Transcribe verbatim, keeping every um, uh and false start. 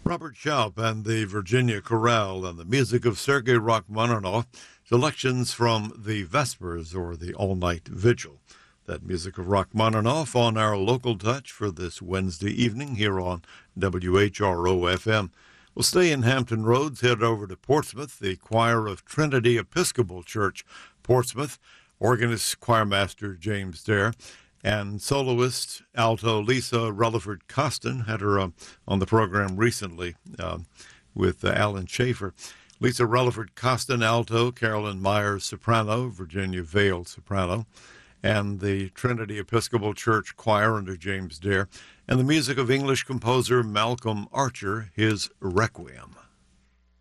Robert Schaub and the Virginia Chorale and the music of Sergei Rachmaninoff, selections from the Vespers or the All-Night Vigil. That music of Rachmaninoff on our local touch for this Wednesday evening here on W H R O F M. We'll stay in Hampton Roads, head over to Portsmouth, the choir of Trinity Episcopal Church, Portsmouth, organist choirmaster James Dare, and soloist alto Lisa Rutherford Costin. Had her uh, on the program recently uh, with uh, Alan Schaefer. Lisa Rutherford Costin, alto, Carolyn Myers, soprano, Virginia Vale, soprano, and the Trinity Episcopal Church Choir under James Dare, and the music of English composer Malcolm Archer, his Requiem.